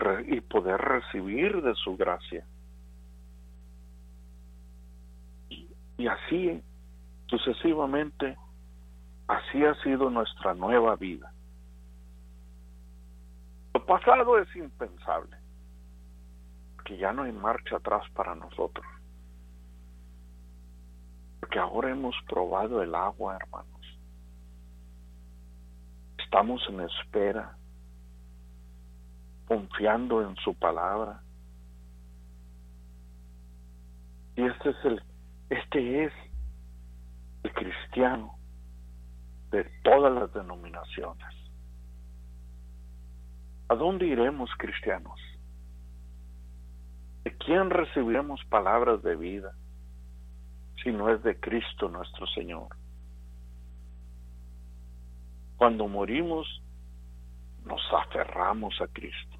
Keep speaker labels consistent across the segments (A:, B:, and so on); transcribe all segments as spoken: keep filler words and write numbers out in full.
A: re- y poder recibir de su gracia. Y, y así, sucesivamente, así ha sido nuestra nueva vida. Lo pasado es impensable, porque ya no hay marcha atrás para nosotros. Porque ahora hemos probado el agua, hermanos. Estamos en espera, confiando en su palabra. Y este es el, este es el cristiano de todas las denominaciones. ¿A dónde iremos, cristianos? ¿De quién recibiremos palabras de vida si no es de Cristo nuestro Señor? Cuando morimos, nos aferramos a Cristo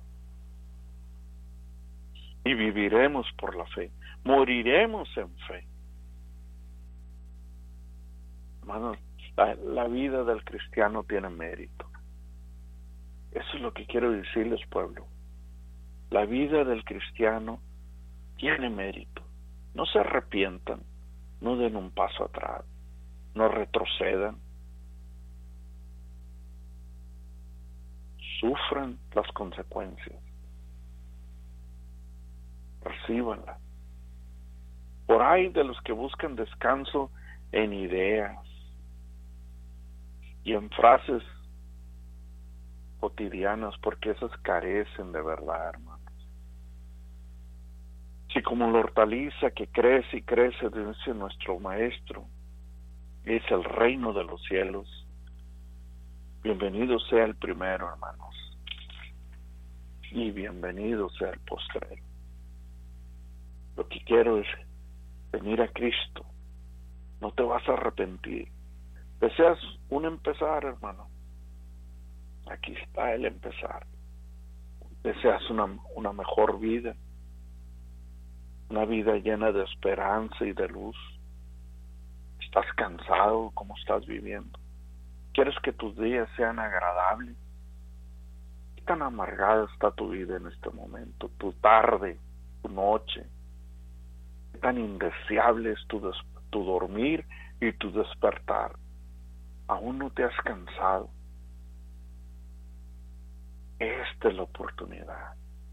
A: y viviremos por la fe, moriremos en fe. Hermanos, la, la vida del cristiano tiene mérito. Eso es lo que quiero decirles, pueblo. La vida del cristiano tiene mérito. No se arrepientan, no den un paso atrás, no retrocedan. Sufran las consecuencias. Recíbanlas. Por ahí de los que buscan descanso en ideas y en frases cotidianas, porque esas carecen de verdad, hermanos. Si como la hortaliza que crece y crece, dice nuestro maestro, es el reino de los cielos, bienvenido sea el primero, hermanos, y bienvenido sea el postrero. Lo que quiero es venir a Cristo. No te vas a arrepentir. Deseas un empezar, hermano. Aquí está el empezar. Deseas una, una mejor vida, una vida llena de esperanza y de luz. Estás cansado como estás viviendo. ¿Quieres que tus días sean agradables? ¿Qué tan amargada está tu vida en este momento? Tu tarde, tu noche. ¿Qué tan indeseable es tu, des- tu dormir y tu despertar? ¿Aún no te has cansado? Esta es la oportunidad.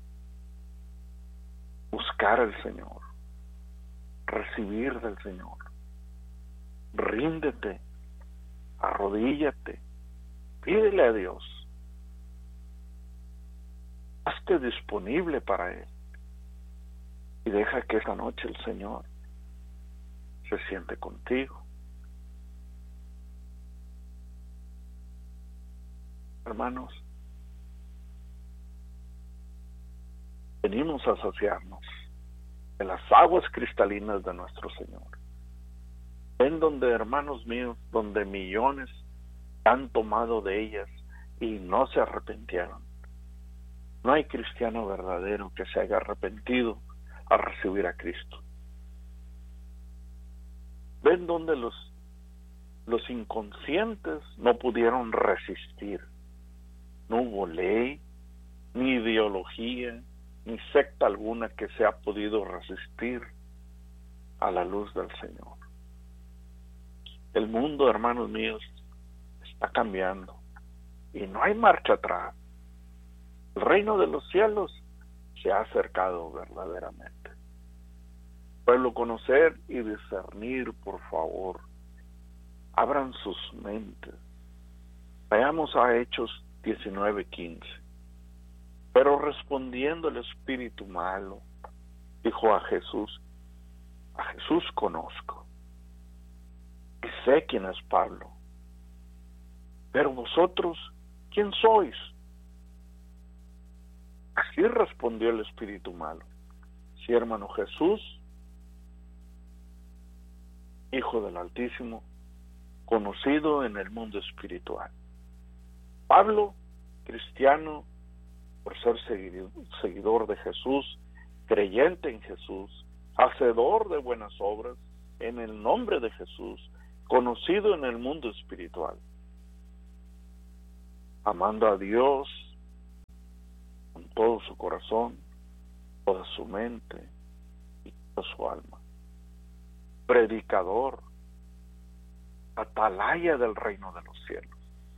A: Buscar al Señor. Recibir del Señor. Ríndete. Arrodíllate. Pídele a Dios. Hazte disponible para Él. Y deja que esta noche el Señor se siente contigo. Hermanos, venimos a saciarnos de las aguas cristalinas de nuestro Señor. Ven donde, hermanos míos, donde millones han tomado de ellas y no se arrepintieron. No hay cristiano verdadero que se haya arrepentido a recibir a Cristo. Ven donde los, los inconscientes no pudieron resistir. No hubo ley, ni ideología, ni secta alguna que se ha podido resistir a la luz del Señor. El mundo, hermanos míos, está cambiando y no hay marcha atrás. El reino de los cielos se ha acercado verdaderamente. Pueblo, conocer y discernir, por favor. Abran sus mentes. Veamos a Hechos diecinueve quince. Pero respondiendo el espíritu malo, dijo a Jesús, a Jesús conozco, y sé quién es Pablo. Pero vosotros, ¿quién sois? Así respondió el espíritu malo. Sí, hermano, Jesús, Hijo del Altísimo, conocido en el mundo espiritual. Pablo, cristiano, por ser seguidor de Jesús, creyente en Jesús, hacedor de buenas obras, en el nombre de Jesús, conocido en el mundo espiritual, amando a Dios con todo su su corazón, toda su mente y toda su alma. Predicador, atalaya del reino de los cielos.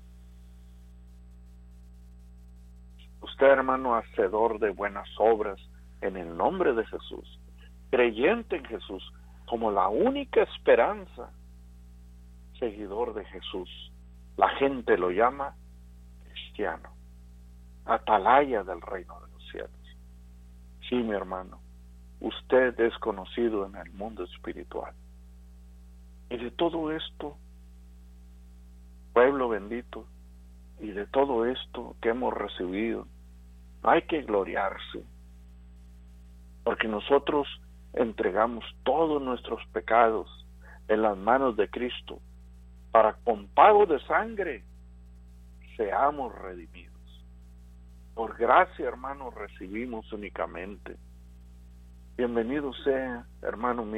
A: Usted, hermano, hacedor de buenas obras en el nombre de Jesús, creyente en Jesús como la única esperanza, seguidor de Jesús. La gente lo llama cristiano, atalaya del reino de los cielos. Sí, mi hermano, usted es conocido en el mundo espiritual. Y de todo esto, pueblo bendito, y de todo esto que hemos recibido, hay que gloriarse, porque nosotros entregamos todos nuestros pecados en las manos de Cristo, para con pago de sangre seamos redimidos. Por gracia, hermano, recibimos únicamente. Bienvenido sea, hermano mío,